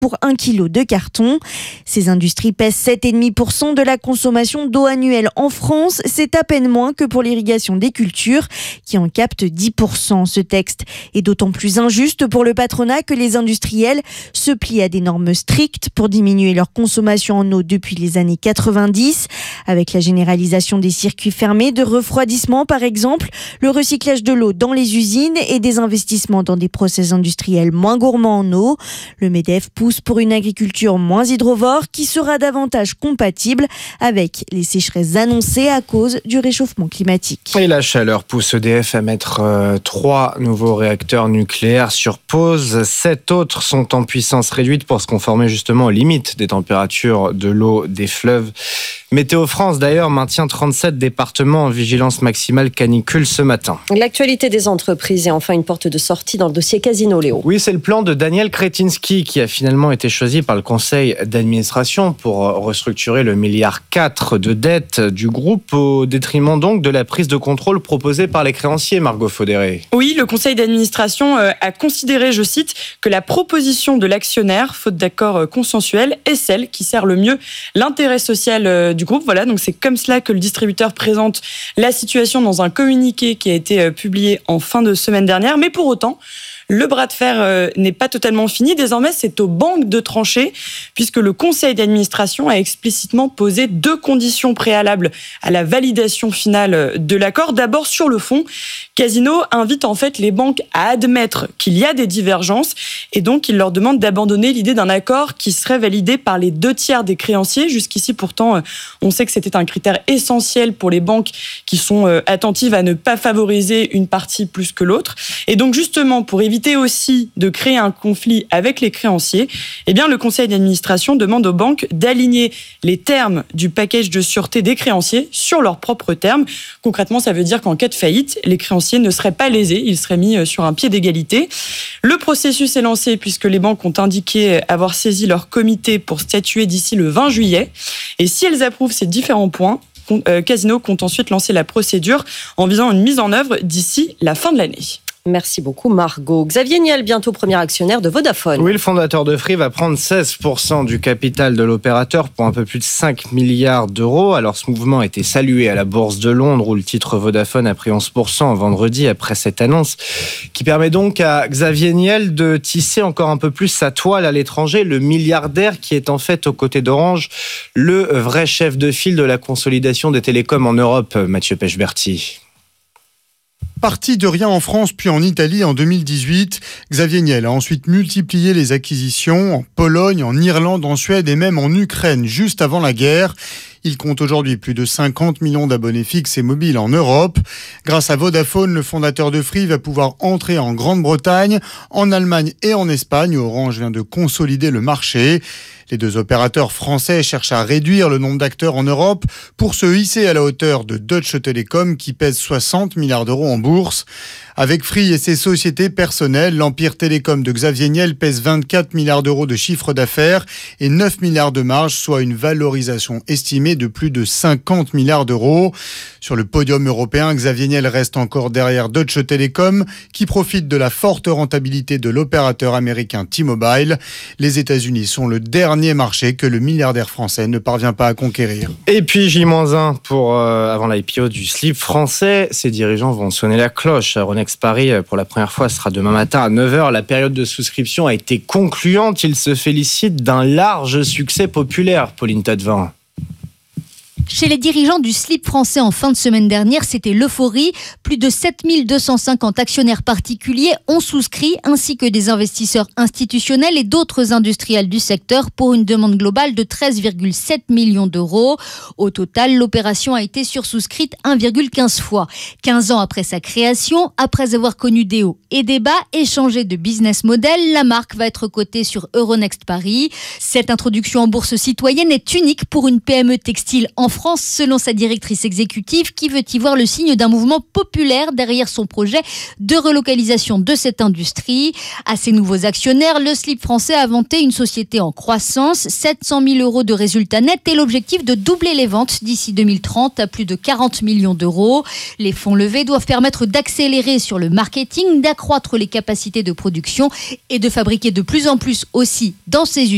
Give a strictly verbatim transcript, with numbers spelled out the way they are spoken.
pour un kilo de carton. Ces industries pèsent sept virgule cinq pour cent de la consommation d'eau annuelle en France. C'est à peine moins que pour l'irrigation des cultures, qui en capte dix pour cent. Ce texte est d'autant plus injuste pour le patronat que les industriels se plient à des normes strictes pour diminuer leur consommation en eau depuis les années quatre-vingt-dix. Avec la généralisation des circuits fermés de refroidissement, par exemple, le recyclage de l'eau dans les usines et des investissements dans des process industriels moins gourmands en eau. Le MEDEF pousse pour une agriculture moins hydrovore qui sera davantage compatible avec les sécheresses annoncées à cause du réchauffement climatique. Et la chaleur pousse E D F à mettre euh, trois nouveaux réacteurs nucléaires sur pause. Sept autres sont en puissance réduite pour se conformer justement aux limites des températures de l'eau des fleuves. Météo France, d'ailleurs, maintient trente-sept départements en vigilance maximale canicule ce matin. L'actualité des entreprises et enfin une porte de sortie dans le dossier Casino, Léo. Oui, c'est le plan de Daniel Kretinsky qui a finalement été choisi par le conseil d'administration pour restructurer le milliard quatre de dette du groupe au détriment donc de la prise de contrôle proposée par les créanciers, Margot Faudéré. Oui, le conseil d'administration a considéré, je cite, que la proposition de l'actionnaire, faute d'accord consensuel, est celle qui sert le mieux l'intérêt social du groupe. Voilà, donc c'est comme cela que le distributeur présente la situation dans un communiqué qui a été publié en fin de semaine dernière. Mais pour autant, le bras de fer euh, n'est pas totalement fini. Désormais, c'est aux banques de trancher, puisque le conseil d'administration a explicitement posé deux conditions préalables à la validation finale de l'accord. D'abord, sur le fond, Casino invite en fait les banques à admettre qu'il y a des divergences et donc il leur demande d'abandonner l'idée d'un accord qui serait validé par les deux tiers des créanciers. Jusqu'ici, pourtant, on sait que c'était un critère essentiel pour les banques qui sont attentives à ne pas favoriser une partie plus que l'autre. Et donc, justement, pour éviter aussi de créer un conflit avec les créanciers, eh bien, le conseil d'administration demande aux banques d'aligner les termes du package de sûreté des créanciers sur leurs propres termes. Concrètement, ça veut dire qu'en cas de faillite, les créanciers ne seraient pas lésés, ils seraient mis sur un pied d'égalité. Le processus est lancé puisque les banques ont indiqué avoir saisi leur comité pour statuer d'ici le vingt juillet. Et si elles approuvent ces différents points, Casino compte ensuite lancer la procédure en visant une mise en œuvre d'ici la fin de l'année. Merci beaucoup Margot. Xavier Niel, bientôt premier actionnaire de Vodafone. Oui, le fondateur de Free va prendre seize pour cent du capital de l'opérateur pour un peu plus de cinq milliards d'euros. Alors ce mouvement a été salué à la Bourse de Londres où le titre Vodafone a pris onze pour cent vendredi après cette annonce qui permet donc à Xavier Niel de tisser encore un peu plus sa toile à l'étranger. Le milliardaire qui est en fait aux côtés d'Orange le vrai chef de file de la consolidation des télécoms en Europe, Mathieu Pechberti. Parti de rien en France puis en Italie en deux mille dix-huit, Xavier Niel a ensuite multiplié les acquisitions en Pologne, en Irlande, en Suède et même en Ukraine juste avant la guerre. Il compte aujourd'hui plus de cinquante millions d'abonnés fixes et mobiles en Europe. Grâce à Vodafone, le fondateur de Free va pouvoir entrer en Grande-Bretagne, en Allemagne et en Espagne où Orange vient de consolider le marché. Les deux opérateurs français cherchent à réduire le nombre d'acteurs en Europe pour se hisser à la hauteur de Deutsche Telekom qui pèse soixante milliards d'euros en bourse. Avec Free et ses sociétés personnelles, l'empire télécom de Xavier Niel pèse vingt-quatre milliards d'euros de chiffre d'affaires et neuf milliards de marge, soit une valorisation estimée de plus de cinquante milliards d'euros. Sur le podium européen, Xavier Niel reste encore derrière Deutsche Telekom qui profite de la forte rentabilité de l'opérateur américain T-Mobile. Les États-Unis sont le dernier marché que le milliardaire français ne parvient pas à conquérir. Et puis J moins un pour euh, avant l'I P O du slip français. Ses dirigeants vont sonner la cloche. Euronext Paris, pour la première fois, ce sera demain matin à neuf heures. La période de souscription a été concluante. Il se félicite d'un large succès populaire, Pauline Tadevin. Chez les dirigeants du slip français en fin de semaine dernière, c'était l'euphorie. Plus de sept mille deux cent cinquante actionnaires particuliers ont souscrit, ainsi que des investisseurs institutionnels et d'autres industriels du secteur pour une demande globale de treize virgule sept millions d'euros. Au total, l'opération a été sursouscrite un virgule quinze fois. quinze ans après sa création, après avoir connu des hauts et des bas et changé de business model, la marque va être cotée sur Euronext Paris. Cette introduction en bourse citoyenne est unique pour une P M E textile en France. France, selon sa directrice exécutive, qui veut y voir le signe d'un mouvement populaire derrière son projet de relocalisation de cette industrie. À ses nouveaux actionnaires, le slip français a vanté une société en croissance, sept cent mille euros de résultats nets et l'objectif de doubler les ventes d'ici deux mille trente à plus de quarante millions d'euros. Les fonds levés doivent permettre d'accélérer sur le marketing, d'accroître les capacités de production et de fabriquer de plus en plus aussi dans ces usines.